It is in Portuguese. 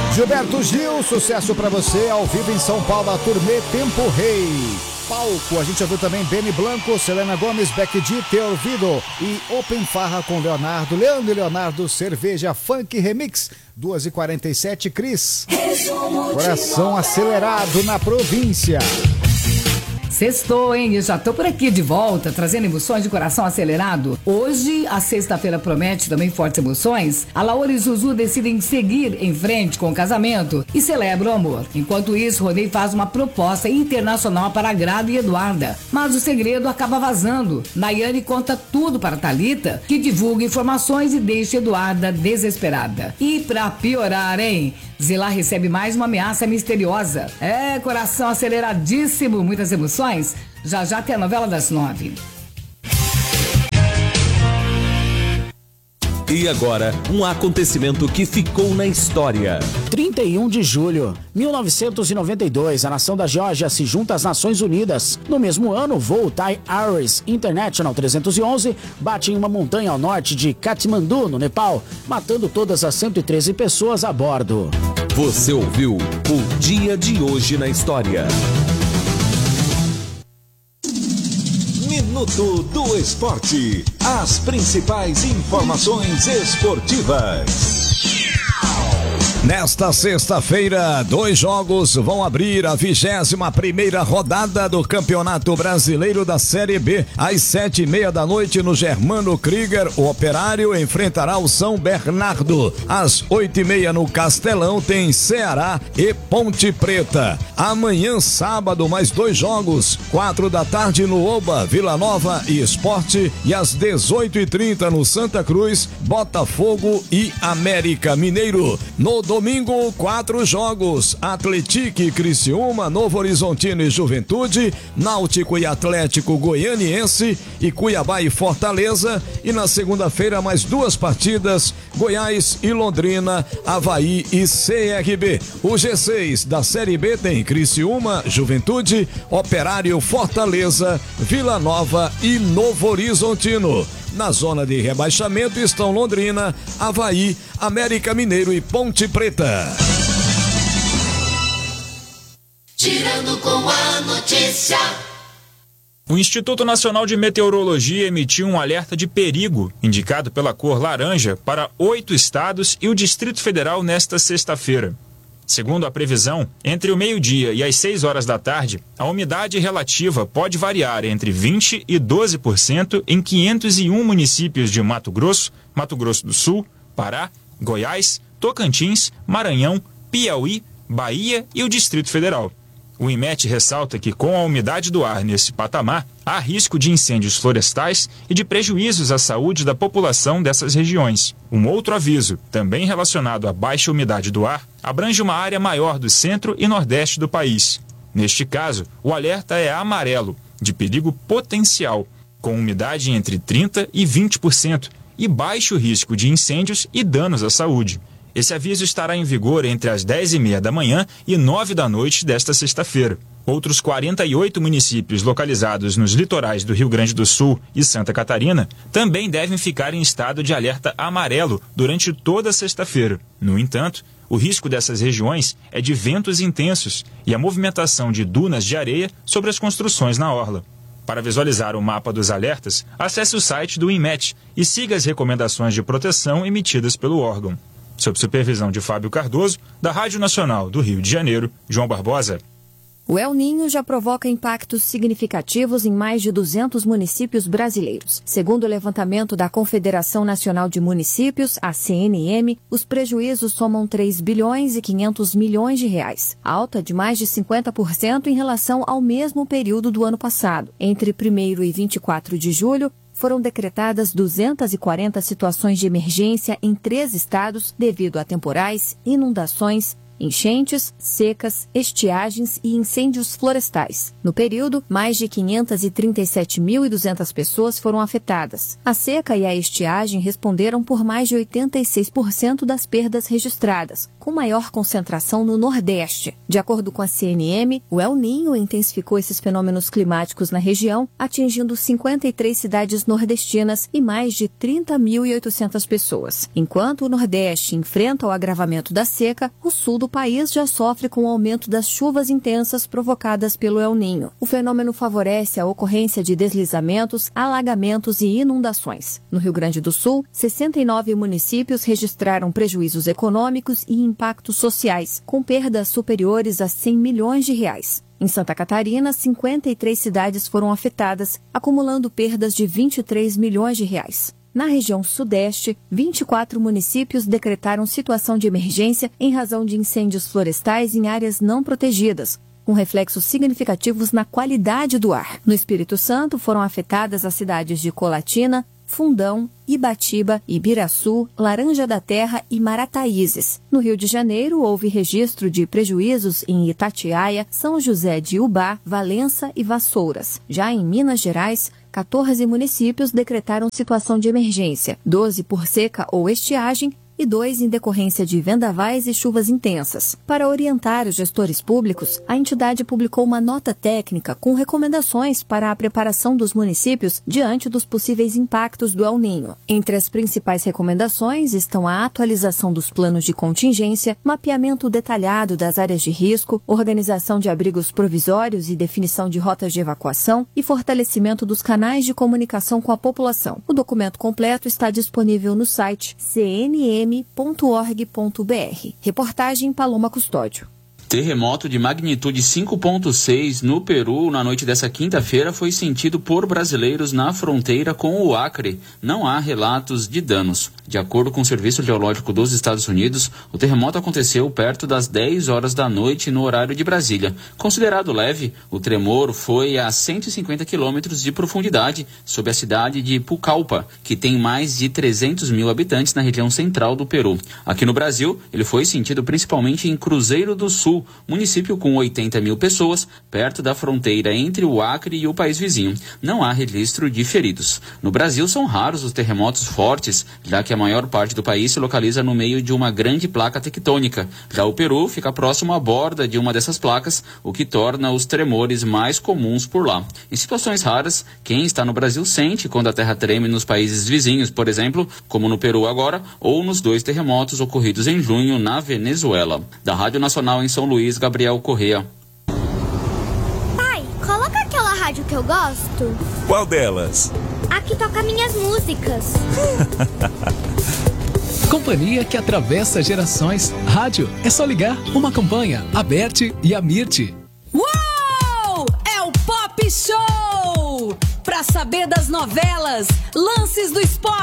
Gilberto Gil, sucesso pra você, ao vivo em São Paulo, a turnê Tempo Rei. Palco, a gente ouviu também Benny Blanco, Selena Gomes, Becky G, Te Ouvido e Open Farra com Leonardo. Leandro e Leonardo, Cerveja Funk Remix, 2h47, Cris. Coração acelerado na província. Sextou, hein? Eu já tô por aqui de volta, trazendo emoções de coração acelerado. Hoje, a sexta-feira promete também fortes emoções. A Laura e Zuzu decidem seguir em frente com o casamento e celebram o amor. Enquanto isso, Ronei faz uma proposta internacional para Grado e Eduarda. Mas o segredo acaba vazando. Nayane conta tudo para Thalita, que divulga informações e deixa Eduarda desesperada. E pra piorar, hein? Zilá recebe mais uma ameaça misteriosa. Coração aceleradíssimo, muitas emoções. Já já tem a novela das 9. E agora, um acontecimento que ficou na história. 31 de julho, 1992, a nação da Geórgia se junta às Nações Unidas. No mesmo ano, o voo Thai Airways International 311 bate em uma montanha ao norte de Katmandu, no Nepal, matando todas as 113 pessoas a bordo. Você ouviu o Dia de Hoje na História. Minuto do Esporte. As principais informações esportivas. Nesta sexta-feira, 2 jogos vão abrir a 21ª rodada do Campeonato Brasileiro da Série B. Às 7h30 da noite, no Germano Krieger, o Operário enfrentará o São Bernardo. Às 8h30 no Castelão tem Ceará e Ponte Preta. Amanhã, sábado, mais 2 jogos. 4 da tarde no Oba, Vila Nova e Sport. E às 18h30 no Santa Cruz, Botafogo e América Mineiro. No domingo, 4 jogos: Atlético e Criciúma, Novo Horizontino e Juventude, Náutico e Atlético Goianiense e Cuiabá e Fortaleza. E na segunda-feira, mais 2 partidas: Goiás e Londrina, Avaí e CRB. O G6 da Série B tem Criciúma, Juventude, Operário, Fortaleza, Vila Nova e Novo Horizontino. Na zona de rebaixamento estão Londrina, Avaí, América Mineiro e Ponte Preta. Girando com a notícia. O Instituto Nacional de Meteorologia emitiu um alerta de perigo, indicado pela cor laranja, para 8 estados e o Distrito Federal nesta sexta-feira. Segundo a previsão, entre o meio-dia e as 6 horas da tarde, a umidade relativa pode variar entre 20% e 12% em 501 municípios de Mato Grosso, Mato Grosso do Sul, Pará, Goiás, Tocantins, Maranhão, Piauí, Bahia e o Distrito Federal. O IMET ressalta que, com a umidade do ar nesse patamar, há risco de incêndios florestais e de prejuízos à saúde da população dessas regiões. Um outro aviso, também relacionado à baixa umidade do ar, abrange uma área maior do centro e nordeste do país. Neste caso, o alerta é amarelo, de perigo potencial, com umidade entre 30% e 20% e baixo risco de incêndios e danos à saúde. Esse aviso estará em vigor entre as 10h30 da manhã e 9 da noite desta sexta-feira. Outros 48 municípios localizados nos litorais do Rio Grande do Sul e Santa Catarina também devem ficar em estado de alerta amarelo durante toda a sexta-feira. No entanto, o risco dessas regiões é de ventos intensos e a movimentação de dunas de areia sobre as construções na orla. Para visualizar o mapa dos alertas, acesse o site do INMET e siga as recomendações de proteção emitidas pelo órgão. Sob supervisão de Fábio Cardoso, da Rádio Nacional do Rio de Janeiro, João Barbosa. O El Niño já provoca impactos significativos em mais de 200 municípios brasileiros. Segundo o levantamento da Confederação Nacional de Municípios, a CNM, os prejuízos somam 3 bilhões e 500 milhões de reais, alta de mais de 50% em relação ao mesmo período do ano passado. Entre 1º e 24 de julho, foram decretadas 240 situações de emergência em 3 estados devido a temporais, inundações, enchentes, secas, estiagens e incêndios florestais. No período, mais de 537.200 pessoas foram afetadas. A seca e a estiagem responderam por mais de 86% das perdas registradas, com maior concentração no Nordeste. De acordo com a CNM, o El Niño intensificou esses fenômenos climáticos na região, atingindo 53 cidades nordestinas e mais de 30.800 pessoas. Enquanto o Nordeste enfrenta o agravamento da seca, o sul do país já sofre com o aumento das chuvas intensas provocadas pelo El Niño. O fenômeno favorece a ocorrência de deslizamentos, alagamentos e inundações. No Rio Grande do Sul, 69 municípios registraram prejuízos econômicos e impactos sociais, com perdas superiores a 100 milhões de reais. Em Santa Catarina, 53 cidades foram afetadas, acumulando perdas de 23 milhões de reais. Na região sudeste, 24 municípios decretaram situação de emergência em razão de incêndios florestais em áreas não protegidas, com reflexos significativos na qualidade do ar. No Espírito Santo, foram afetadas as cidades de Colatina, Fundão, Ibatiba, Ibiraçu, Laranja da Terra e Marataízes. No Rio de Janeiro, houve registro de prejuízos em Itatiaia, São José de Ubá, Valença e Vassouras. Já em Minas Gerais, 14 municípios decretaram situação de emergência, 12 por seca ou estiagem e 2 em decorrência de vendavais e chuvas intensas. Para orientar os gestores públicos, a entidade publicou uma nota técnica com recomendações para a preparação dos municípios diante dos possíveis impactos do El Niño. Entre as principais recomendações estão a atualização dos planos de contingência, mapeamento detalhado das áreas de risco, organização de abrigos provisórios e definição de rotas de evacuação e fortalecimento dos canais de comunicação com a população. O documento completo está disponível no site cnm.org.br. Reportagem Paloma Custódio. Terremoto de magnitude 5.6 no Peru na noite dessa quinta-feira foi sentido por brasileiros na fronteira com o Acre. Não há relatos de danos. De acordo com o Serviço Geológico dos Estados Unidos, o terremoto aconteceu perto das 10 horas da noite no horário de Brasília. Considerado leve, o tremor foi a 150 quilômetros de profundidade sobre a cidade de Pucallpa, que tem mais de 300 mil habitantes na região central do Peru. Aqui no Brasil, ele foi sentido principalmente em Cruzeiro do Sul, município com 80 mil pessoas, perto da fronteira entre o Acre e o país vizinho. Não há registro de feridos. No Brasil, são raros os terremotos fortes, já que a maior parte do país se localiza no meio de uma grande placa tectônica. Já o Peru fica próximo à borda de uma dessas placas, o que torna os tremores mais comuns por lá. Em situações raras, quem está no Brasil sente quando a terra treme nos países vizinhos, por exemplo, como no Peru agora, ou nos 2 terremotos ocorridos em junho na Venezuela. Da Rádio Nacional em São Luís, Gabriel Correa. Pai, coloca aquela rádio que eu gosto. Qual delas? A que toca minhas músicas. Companhia que atravessa gerações. Rádio é só ligar. Uma campanha, a Berti e a Mirti. Uou! É o Pop Show! Pra saber das novelas, lances do esporte.